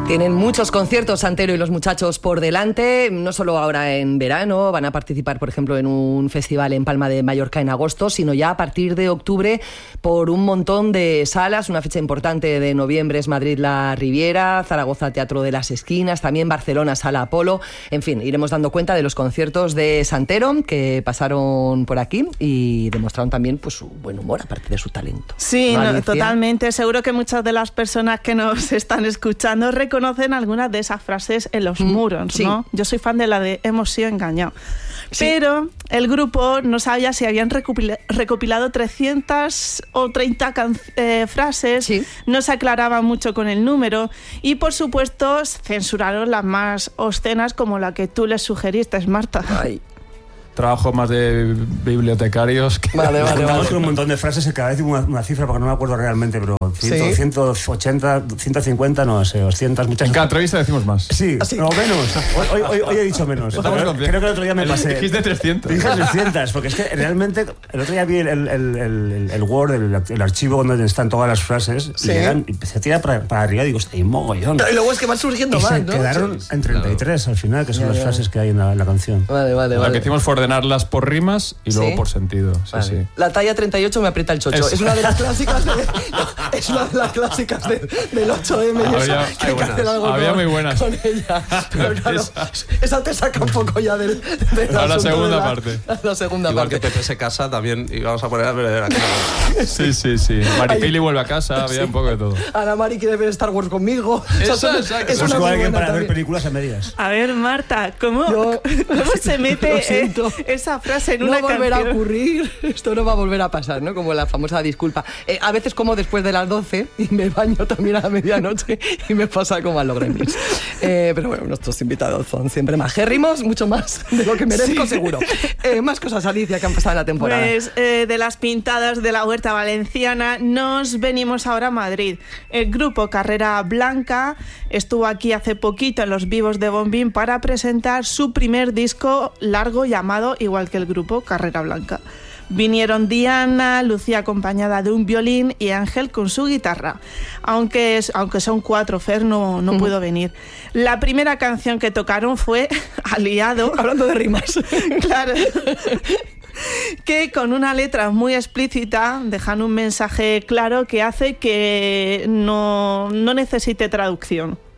Tienen muchos conciertos Santero y los muchachos por delante, no solo ahora en verano, van a participar, por ejemplo, en un festival en Palma de Mallorca en agosto, sino ya a partir de octubre por un montón de salas. Una fecha importante de noviembre es Madrid La Riviera, Zaragoza Teatro de las Esquinas, también Barcelona Sala Apolo. En fin, iremos dando cuenta de los conciertos de Santero que pasaron por aquí y demostraron también pues su buen humor, aparte de su talento. Sí, no, totalmente. Seguro que muchas de las personas que nos están escuchando reconocen algunas de esas frases en los muros, sí. ¿no? Yo soy fan de la de hemos sido engañados. Sí. Pero el grupo no sabía si habían recopilado 300 o 30 frases, sí. No se aclaraba mucho con el número y, por supuesto, censuraron las más obscenas como la que tú les sugeriste, Marta. Ay. Trabajo más de bibliotecarios. Vale. Con un montón de frases y cada vez digo una cifra porque no me acuerdo realmente, pero 180, 150, no sé, 200, muchas. En cada entrevista decimos más. Sí, o menos. Hoy he dicho menos. Creo que el otro día me pasé. Dijiste 300. Dije 300, porque es que realmente el otro día vi el Word, el archivo donde están todas las frases, sí. Y empecé a tirar para arriba y digo, hay mogollón. Y luego es que van surgiendo más, ¿no? Quedaron en 33 al final, que son las frases que hay en la canción. Vale. Lo que hicimos fue ordenarlas por rimas y luego por sentido. Vale. Sí. La talla 38 me aprieta el chocho. Es una de las clásicas del 8M. Había muy buenas. Con ella. Pero claro, esa te saca un poco ya de la segunda parte. La segunda Igual parte. que Pepe se casa, también íbamos a poner a ver aquí. Sí. Maripili vuelve a casa, había un poco de todo. Ana Mari quiere ver Star Wars conmigo. Exacto. Es igual que para ver películas a medias. A ver, Marta, ¿cómo se mete esa frase en una canción? No volverá a ocurrir, esto no va a volver a pasar, ¿no? Como la famosa disculpa. A veces como después de las 12 y me baño también a la medianoche y me pasa como a los Gremlins. Pero bueno, nuestros invitados son siempre majérrimos, mucho más de lo que merezco, seguro. Más cosas, Alicia, que han pasado en la temporada. Pues de las pintadas de la Huerta Valenciana nos venimos ahora a Madrid. El grupo Carrera Blanca estuvo aquí hace poquito en los Vivos de Bombín para presentar su primer disco largo llamado igual que el grupo, Carrera Blanca. Vinieron Diana, Lucía acompañada de un violín y Ángel con su guitarra. Aunque son 4, Fer no pudo venir. La primera canción que tocaron fue Aliado. Hablando de rimas. Claro. Que con una letra muy explícita dejan un mensaje claro que hace que no necesite traducción.